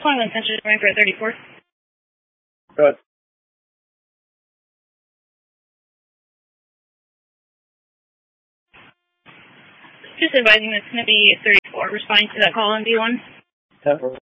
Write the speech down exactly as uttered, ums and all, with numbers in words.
twenty-one Central, going for a thirty-four. Good. Just advising that's going to be thirty-four, responding to that call on V one. ten